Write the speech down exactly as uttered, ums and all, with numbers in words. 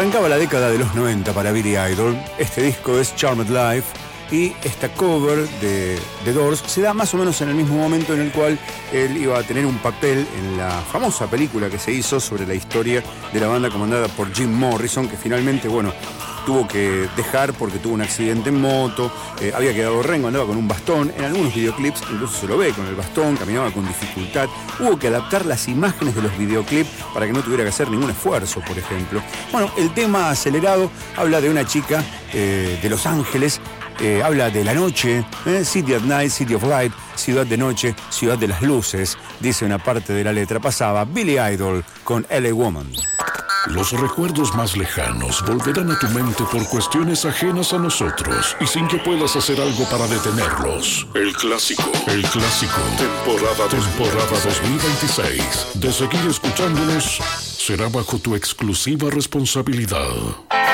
Arrancaba la década de los noventa para Billy Idol. Este disco es Charmed Life y esta cover de The Doors se da más o menos en el mismo momento en el cual él iba a tener un papel en la famosa película que se hizo sobre la historia de la banda comandada por Jim Morrison, que finalmente, bueno, tuvo que dejar porque tuvo un accidente en moto, eh, había quedado rengo, andaba con un bastón, en algunos videoclips incluso se lo ve con el bastón, caminaba con dificultad, hubo que adaptar las imágenes de los videoclips para que no tuviera que hacer ningún esfuerzo, por ejemplo. Bueno, el tema acelerado habla de una chica eh, de Los Ángeles, eh, habla de la noche, eh, City at Night, City of Light, ciudad de noche, ciudad de las luces, dice una parte de la letra. Pasaba Billy Idol con L A Woman. Los recuerdos más lejanos volverán a tu mente por cuestiones ajenas a nosotros y sin que puedas hacer algo para detenerlos. El clásico, el clásico, temporada, temporada dos mil veintiséis. De seguir escuchándonos, será bajo tu exclusiva responsabilidad.